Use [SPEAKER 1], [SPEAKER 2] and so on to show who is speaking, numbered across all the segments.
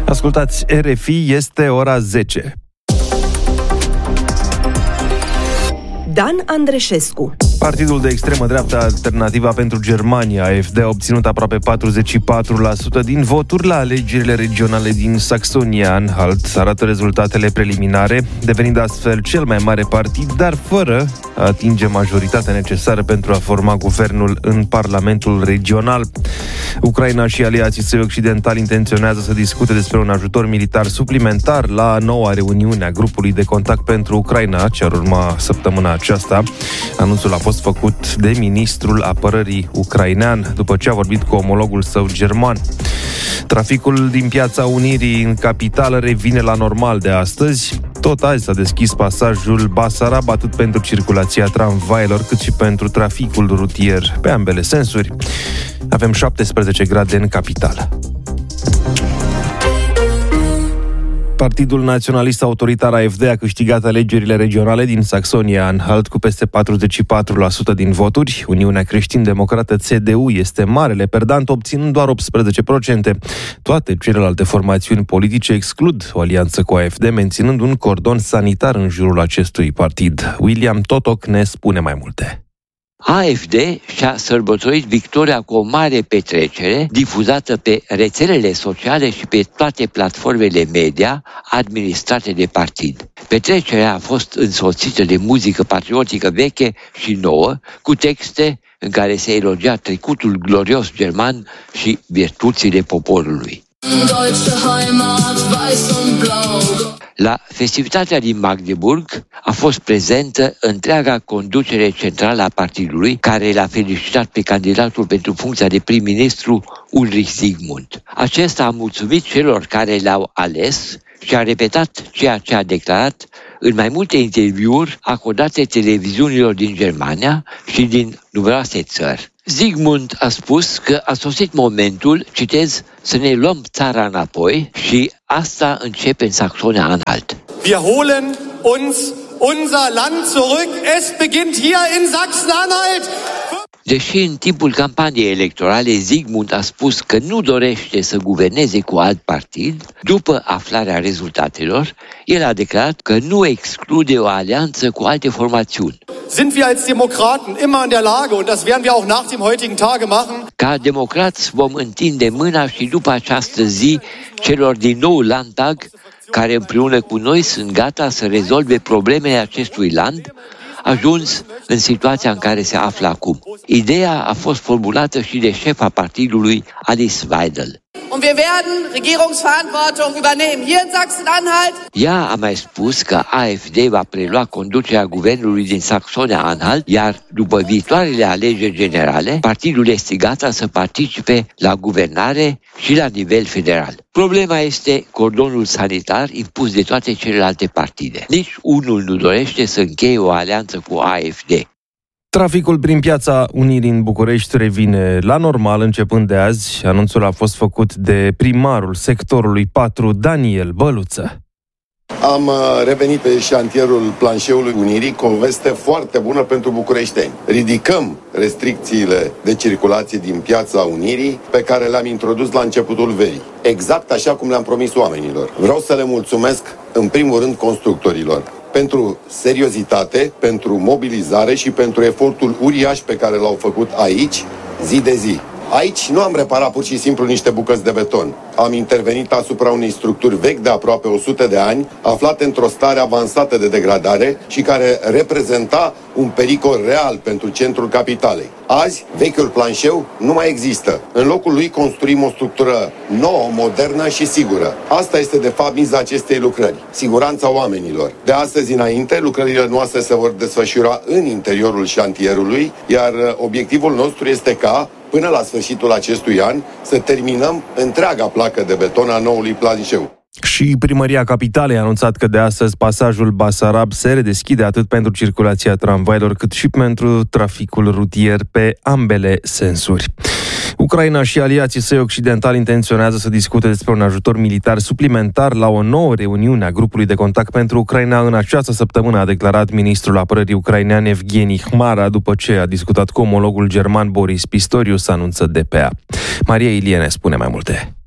[SPEAKER 1] Ascultați RFI, este ora 10.
[SPEAKER 2] Dan Andreșescu.
[SPEAKER 1] Partidul de extremă dreaptă Alternativa pentru Germania, AfD, a obținut aproape 44% din voturi la alegerile regionale din Saxonia-Anhalt, arată rezultatele preliminare, devenind astfel cel mai mare partid, dar fără a atinge majoritatea necesară pentru a forma guvernul în Parlamentul regional. Ucraina și aliații săi occidentali intenționează să discute despre un ajutor militar suplimentar la noua reuniune a grupului de contact pentru Ucraina, ce ar urma săptămâna aceasta. Anunțul a fost făcut de ministrul apărării ucrainean după ce a vorbit cu omologul său german. Traficul din Piața Unirii în capitală revine la normal de astăzi. Tot azi s-a deschis pasajul Basarab atât pentru circulația tramvailor cât și pentru traficul rutier pe ambele sensuri. Avem 17 grade în capitală. Partidul naționalist autoritar AfD a câștigat alegerile regionale din Saxonia-Anhalt cu peste 44% din voturi. Uniunea Creștin-Democrată CDU este marele perdant, obținând doar 18%. Toate celelalte formațiuni politice exclud o alianță cu AfD, menținând un cordon sanitar în jurul acestui partid. William Totoc ne spune mai multe.
[SPEAKER 3] AfD și-a sărbătorit victoria cu o mare petrecere difuzată pe rețelele sociale și pe toate platformele media administrate de partid. Petrecerea a fost însoțită de muzică patriotică veche și nouă, cu texte în care se elogia trecutul glorios german și virtuțile poporului. La festivitatea din Magdeburg a fost prezentă întreaga conducere centrală a partidului, care l-a felicitat pe candidatul pentru funcția de prim-ministru Ulrich Zygmunt. Acesta a mulțumit celor care l-au ales și a repetat ceea ce a declarat în mai multe interviuri acordate televiziunilor din Germania și din numeroase țări. Zygmunt a spus că a sosit momentul, citez, să ne luăm țara înapoi și asta începe în Saxonia-Anhalt.
[SPEAKER 4] Wir holen uns unser Land zurück. Es beginnt hier in Sachsen-Anhalt.
[SPEAKER 3] Deși în timpul campaniei electorale Zygmunt a spus că nu dorește să guverneze cu alt partid, după aflarea rezultatelor, el a declarat că nu exclude o alianță cu alte formațiuni.
[SPEAKER 4] Sind wir als Demokraten immer in der Lage, und das werden wir auch nach dem heutigen Tage machen?
[SPEAKER 3] Ca democrați vom întinde mâna și după această zi celor din nou Landtag, care împreună cu noi sunt gata să rezolve problemele acestui land, ajuns în situația în care se află acum. Ideea a fost formulată și de șefa partidului, Alice Weidel.
[SPEAKER 5] Und wir werden Regierungsverantwortung übernehmen hier in Sachsen-Anhalt.
[SPEAKER 3] Ea a mai spus că AfD va prelua conducerea guvernului din Saxonia-Anhalt, iar după viitoarele alegeri generale, partidul este gata să participe la guvernare și la nivel federal. Problema este cordonul sanitar impus de toate celelalte partide. Nici unul nu dorește să încheie o alianță cu AfD.
[SPEAKER 1] Traficul prin Piața Unirii în București revine la normal începând de azi. Anunțul a fost făcut de primarul sectorului 4, Daniel Băluță.
[SPEAKER 6] Am revenit pe șantierul planșeului Unirii cu o veste foarte bună pentru bucureșteni. Ridicăm restricțiile de circulație din Piața Unirii pe care le-am introdus la începutul verii. Exact așa cum le-am promis oamenilor. Vreau să le mulțumesc în primul rând constructorilor pentru seriozitate, pentru mobilizare și pentru efortul uriaș pe care l-au făcut aici, zi de zi. Aici nu am reparat pur și simplu niște bucăți de beton. Am intervenit asupra unei structuri vechi de aproape 100 de ani, aflate într-o stare avansată de degradare și care reprezenta un pericol real pentru centrul capitalei. Azi, vechiul planșeu nu mai există. În locul lui construim o structură nouă, modernă și sigură. Asta este de fapt miza acestei lucrări, siguranța oamenilor. De astăzi înainte, lucrările noastre se vor desfășura în interiorul șantierului, iar obiectivul nostru este ca până la sfârșitul acestui an să terminăm întreaga placă de beton a noului planșeu.
[SPEAKER 1] Și Primăria Capitalei a anunțat că de astăzi pasajul Basarab se redeschide atât pentru circulația tramvailor cât și pentru traficul rutier pe ambele sensuri. Ucraina și aliații săi occidentali intenționează să discute despre un ajutor militar suplimentar la o nouă reuniune a grupului de contact pentru Ucraina în această săptămână, a declarat ministrul apărării ucrainean Evgeni Hmara după ce a discutat cu omologul german Boris Pistorius, anunță DPA. Maria Ilie ne spune mai multe.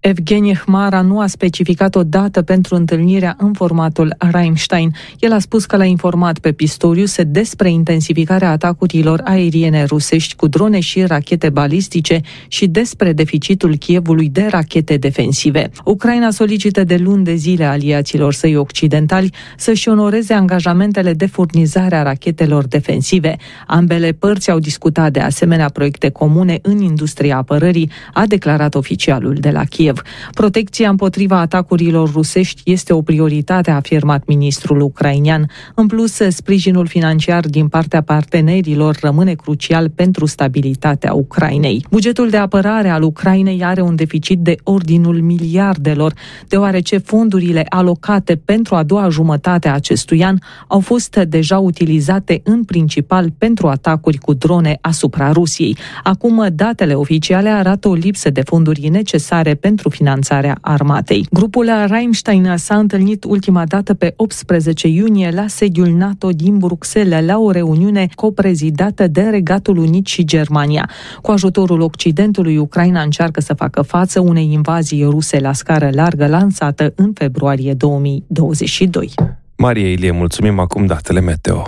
[SPEAKER 7] Evgeni Hmara nu a specificat o dată pentru întâlnirea în formatul Rammstein. El a spus că l-a informat pe Pistorius despre intensificarea atacurilor aeriene rusești cu drone și rachete balistice și despre deficitul Kievului de rachete defensive. Ucraina solicită de luni de zile aliaților săi occidentali să-și onoreze angajamentele de furnizare a rachetelor defensive. Ambele părți au discutat de asemenea proiecte comune în industria apărării, a declarat oficialul de la Kiev. Protecția împotriva atacurilor rusești este o prioritate, a afirmat ministrul ucrainian. În plus, sprijinul financiar din partea partenerilor rămâne crucial pentru stabilitatea Ucrainei. Bugetul de apărare al Ucrainei are un deficit de ordinul miliardelor, deoarece fondurile alocate pentru a doua jumătate a acestui an au fost deja utilizate în principal pentru atacuri cu drone asupra Rusiei. Acum, datele oficiale arată o lipsă de fonduri necesare pentru finanțarea armatei. Grupul Rammstein s-a întâlnit ultima dată pe 18 iunie la sediul NATO din Bruxelles, la o reuniune coprezidată de Regatul Unit și Germania. Cu ajutorul Occidentului, Ucraina încearcă să facă față unei invazii ruse la scară largă lansată în februarie 2022.
[SPEAKER 1] Maria Ilie, mulțumim. Acum datele meteo.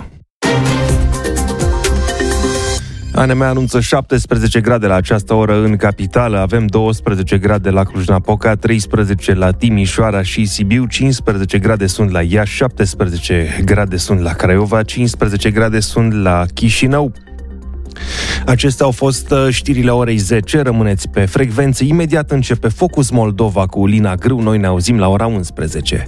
[SPEAKER 1] ANM anunță 17 grade la această oră în capitală, avem 12 grade la Cluj-Napoca, 13 la Timișoara și Sibiu, 15 grade sunt la Iași, 17 grade sunt la Craiova, 15 grade sunt la Chișinău. Acestea au fost știrile orei 10, rămâneți pe frecvență. Imediat începe Focus Moldova cu Lina Grâu, noi ne auzim la ora 11.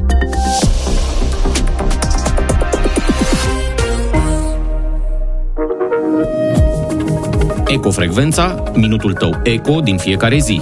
[SPEAKER 8] Ecofrecvența, minutul tău eco din fiecare zi.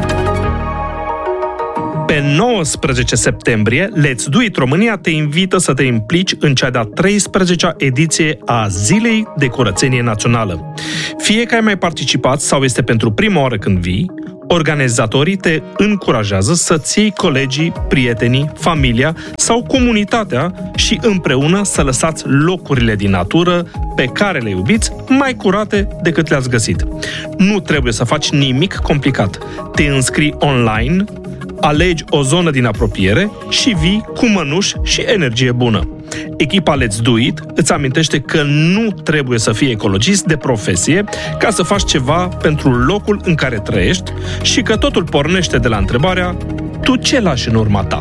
[SPEAKER 9] Pe 19 septembrie, Let's Do It România te invită să te implici în cea de-a 13-a ediție a Zilei de Curățenie Națională. Fie că ai mai participat sau este pentru prima oară când vii, organizatorii te încurajează să-ți iei colegii, prietenii, familia sau comunitatea și împreună să lăsați locurile din natură pe care le iubiți mai curate decât le-ați găsit. Nu trebuie să faci nimic complicat. Te înscrii online, alegi o zonă din apropiere și vii cu mănuși și energie bună. Echipa Let's Do It îți amintește că nu trebuie să fii ecologist de profesie ca să faci ceva pentru locul în care trăiești și că totul pornește de la întrebarea: tu ce lași în urma ta?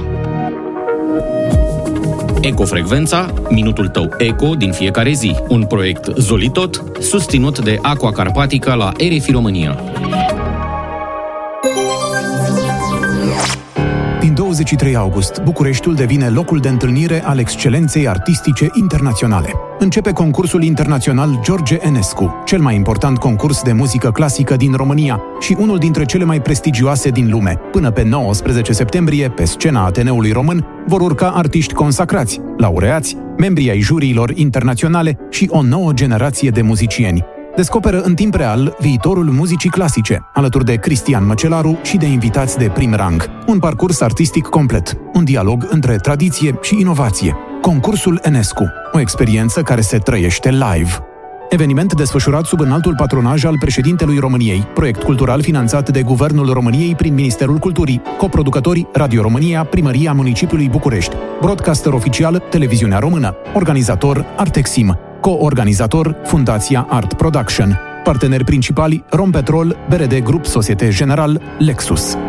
[SPEAKER 8] Ecofrecvența, minutul tău eco din fiecare zi. Un proiect Zolitot, susținut de Aqua Carpatica la RFI România.
[SPEAKER 10] Din 23 august, Bucureștiul devine locul de întâlnire al excelenței artistice internaționale. Începe concursul internațional George Enescu, cel mai important concurs de muzică clasică din România și unul dintre cele mai prestigioase din lume. Până pe 19 septembrie, pe scena Ateneului Român, vor urca artiști consacrați, laureați, membri ai juriilor internaționale și o nouă generație de muzicieni. Descoperă în timp real viitorul muzicii clasice, alături de Cristian Măcelaru și de invitați de prim rang. Un parcurs artistic complet, un dialog între tradiție și inovație. Concursul Enescu, o experiență care se trăiește live. Eveniment desfășurat sub înaltul patronaj al președintelui României, proiect cultural finanțat de Guvernul României prin Ministerul Culturii, coproducători Radio România, Primăria Municipiului București, broadcaster oficial Televiziunea Română, organizator Artexim, co-organizator Fundația Art Production, parteneri principali Rompetrol, BRD Grup Societe General, Lexus.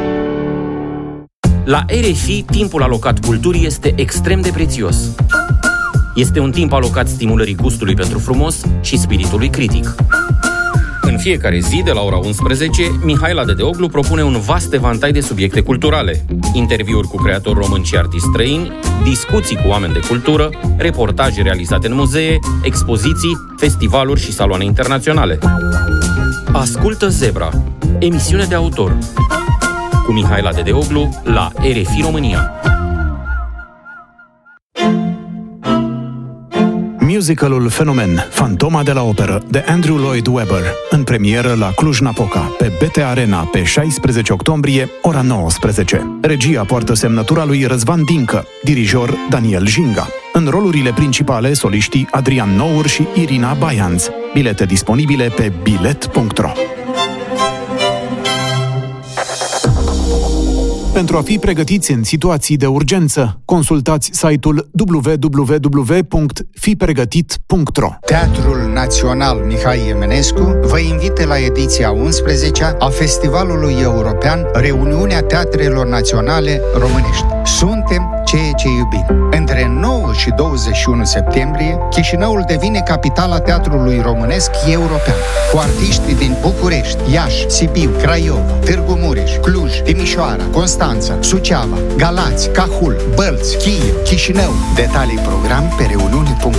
[SPEAKER 8] La RFI, timpul alocat culturii este extrem de prețios. Este un timp alocat stimulării gustului pentru frumos și spiritului critic. În fiecare zi, de la ora 11, Mihaela Dedeoglu propune un vast evantai de subiecte culturale, interviuri cu creatori români și artiști străini, discuții cu oameni de cultură, reportaje realizate în muzee, expoziții, festivaluri și saloane internaționale. Ascultă Zebra, emisiune de autor, cu Mihaela Dedeoglu la RFI România.
[SPEAKER 10] Musicalul Fenomen, Fantoma de la Operă, de Andrew Lloyd Webber, în premieră la Cluj-Napoca, pe BT Arena, pe 16 octombrie, ora 19. Regia poartă semnătura lui Răzvan Dincă, dirijor Daniel Jinga. În rolurile principale, soliștii Adrian Nour și Irina Baianț. Bilete disponibile pe bilet.ro. pentru a fi pregătiți în situații de urgență. Consultați site-ul www.fipregătit.ro.
[SPEAKER 11] Teatrul Național Mihai Eminescu vă invită la ediția 11-a a Festivalului European Reuniunea Teatrelor Naționale Românești. Suntem ceea ce iubim. Între 9 și 21 septembrie, Chișinăul devine capitala teatrului românesc european, cu artiști din București, Iași, Sibiu, Craiova, Târgu Mureș, Cluj, Timișoara, Constanța, Suceava, Galați, Cahul, Bălți, Chiiev, Chișinău. Detalii program pe reuniune.ro.